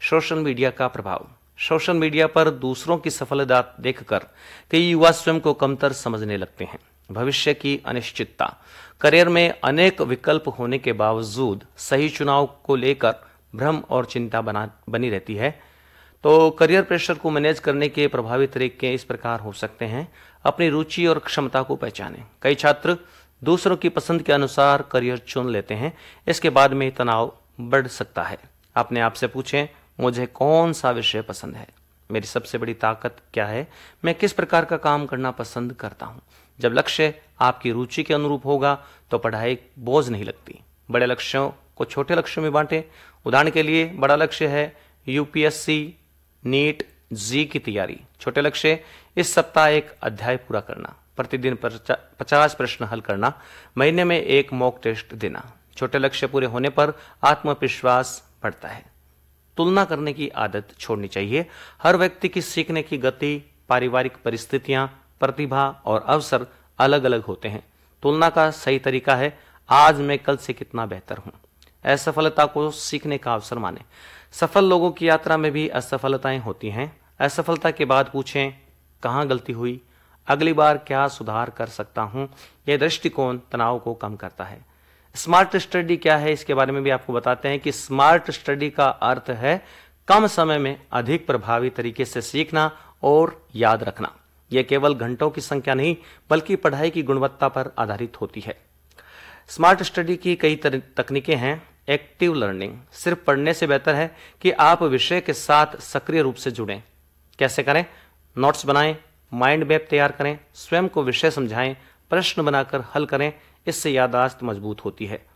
Social media का प्रभाव। Social media पर दूसरों की सफलता देखकर कई युवा स्वयं को कमतर समझने लगते हैं। भविष्य की अनिश्चितता, करियर में अनेक विकल्प होने के बावजूद सही चुनाव को लेकर भ्रम और चिंता बनी रहती है। तो करियर प्रेशर को मैनेज करने के प्रभावी तरीके इस प्रकार हो सकते हैं। अपनी रुचि और क्षमता को पहचानें। कई छात्र दूसरों की पसंद के अनुसार करियर चुन लेते हैं। इसके बाद में तनाव बढ़ सकता है। अपने आप से पूछें, मुझे कौन सा विषय पसंद है, मेरी सबसे बड़ी ताकत क्या है, मैं किस प्रकार का काम करना पसंद करता हूं। जब लक्ष्य आपकी रुचि के अनुरूप होगा तो पढ़ाई बोझ नहीं लगती। बड़े लक्ष्यों को छोटे लक्ष्यों में बांटें। उदाहरण के लिए, बड़ा लक्ष्य है यूपीएससी, नीट, जी की तैयारी। छोटे लक्ष्य, इस सप्ताह एक अध्याय पूरा करना, प्रतिदिन 50 प्रश्न हल करना, महीने में एक मॉक टेस्ट देना। छोटे लक्ष्य पूरे होने पर आत्मविश्वास बढ़ता है। तुलना करने की आदत छोड़नी चाहिए। हर व्यक्ति की सीखने की गति, पारिवारिक परिस्थितियां, प्रतिभा और अवसर अलग अलग होते हैं। तुलना का सही तरीका है, आज मैं कल से कितना बेहतर हूं। असफलता को सीखने का अवसर माने। सफल लोगों की यात्रा में भी असफलताएं होती हैं। असफलता के बाद पूछें, कहां गलती हुई, अगली बार क्या सुधार कर सकता हूं। यह दृष्टिकोण तनाव को कम करता है। स्मार्ट स्टडी क्या है, इसके बारे में भी आपको बताते हैं कि स्मार्ट स्टडी का अर्थ है कम समय में अधिक प्रभावी तरीके से सीखना और याद रखना। यह केवल घंटों की संख्या नहीं बल्कि पढ़ाई की गुणवत्ता पर आधारित होती है। स्मार्ट स्टडी की कई तकनीकें हैं। एक्टिव लर्निंग, सिर्फ पढ़ने से बेहतर है कि आप विषय के साथ सक्रिय रूप से जुड़ें। कैसे करें? नोट्स बनाएं, माइंड मैप तैयार करें, स्वयं को विषय समझाएं, प्रश्न बनाकर हल करें। इससे याददाश्त मजबूत होती है।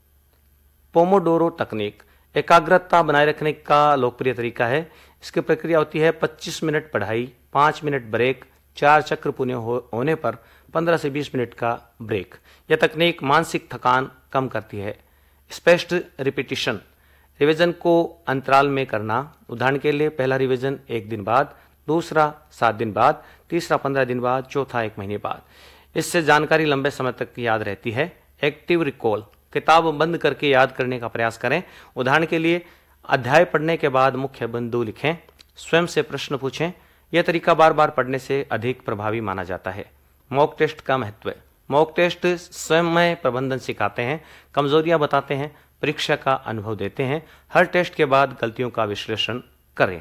पोमोडोरो तकनीक एकाग्रता बनाए रखने का लोकप्रिय तरीका है। इसकी प्रक्रिया होती है 25 मिनट पढ़ाई, 5 मिनट ब्रेक, 4 चक्र पूरे होने पर 15 से 20 मिनट का ब्रेक। यह तकनीक मानसिक थकान कम करती है। स्पेस्ड रिपीटिशन, रिवीजन को अंतराल में करना। उदाहरण के लिए, पहला रिवीजन 1 दिन बाद, दूसरा 7 दिन बाद, तीसरा 15 दिन बाद, चौथा 1 महीने बाद। इससे जानकारी लंबे समय तक याद रहती है। एक्टिव रिकॉल, किताब बंद करके याद करने का प्रयास करें। उदाहरण के लिए, अध्याय पढ़ने के बाद मुख्य बिंदु लिखें, स्वयं से प्रश्न पूछें। यह तरीका बार बार पढ़ने से अधिक प्रभावी माना जाता है। मॉक टेस्ट का महत्व। मॉक टेस्ट स्वयं में प्रबंधन सिखाते हैं, कमजोरियां बताते हैं, परीक्षा का अनुभव देते हैं। हर टेस्ट के बाद गलतियों का विश्लेषण करें।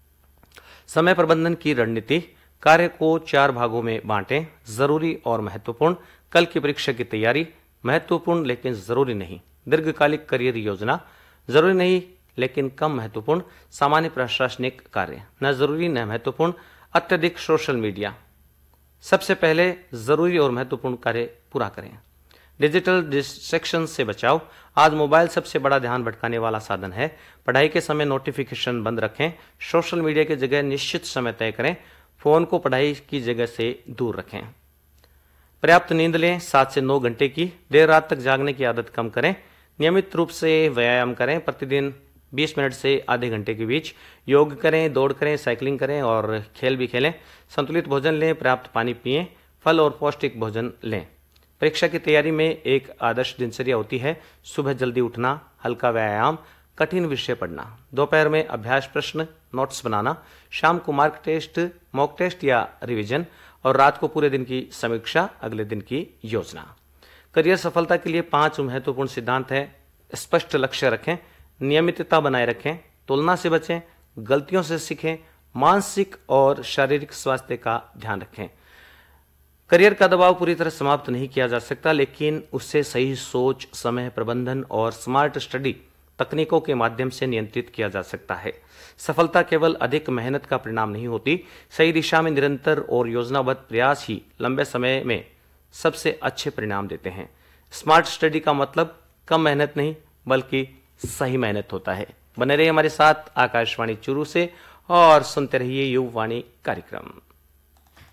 समय प्रबंधन की रणनीति, कार्य को 4 भागों में बांटें, जरूरी और महत्वपूर्ण, कल की परीक्षा की तैयारी, महत्वपूर्ण लेकिन जरूरी नहीं, दीर्घकालिक करियर योजना, जरूरी नहीं लेकिन कम महत्वपूर्ण, सामान्य प्रशासनिक कार्य, न जरूरी न महत्वपूर्ण, अत्यधिक सोशल मीडिया। सबसे पहले जरूरी और महत्वपूर्ण कार्य पूरा करें। डिजिटल डिस्ट्रैक्शन से बचाव, आज मोबाइल सबसे बड़ा ध्यान भटकाने वाला साधन है। पढ़ाई के समय नोटिफिकेशन बंद रखें, सोशल मीडिया की जगह निश्चित समय तय करें, फोन को पढ़ाई की जगह से दूर रखें। पर्याप्त नींद लें, 7 से 9 घंटे की। देर रात तक जागने की आदत कम करें। नियमित रूप से व्यायाम करें, प्रतिदिन 20 मिनट से आधे घंटे के बीच। योग करें, दौड़ करें, साइकिलिंग करें और खेल भी खेलें। संतुलित भोजन लें, पर्याप्त पानी पिएं, फल और पौष्टिक भोजन लें। परीक्षा की तैयारी में एक आदर्श दिनचर्या होती है। सुबह जल्दी उठना, हल्का व्यायाम, कठिन विषय पढ़ना, दोपहर में अभ्यास प्रश्न, नोट्स बनाना, शाम को मॉक टेस्ट या रिवीजन और रात को पूरे दिन की समीक्षा, अगले दिन की योजना। करियर सफलता के लिए 5 महत्वपूर्ण सिद्धांत हैं। स्पष्ट लक्ष्य रखें, नियमितता बनाए रखें, तुलना से बचें, गलतियों से सीखें, मानसिक और शारीरिक स्वास्थ्य का ध्यान रखें। करियर का दबाव पूरी तरह समाप्त नहीं किया जा सकता, लेकिन उससे सही सोच, समय प्रबंधन और स्मार्ट स्टडी तकनीकों के माध्यम से नियंत्रित किया जा सकता है। सफलता केवल अधिक मेहनत का परिणाम नहीं होती, सही दिशा में निरंतर और योजनाबद्ध प्रयास ही लंबे समय में सबसे अच्छे परिणाम देते हैं। स्मार्ट स्टडी का मतलब कम मेहनत नहीं बल्कि सही मेहनत होता है। बने रहिए हमारे साथ आकाशवाणी चूरू से और सुनते रहिए युववाणी कार्यक्रम।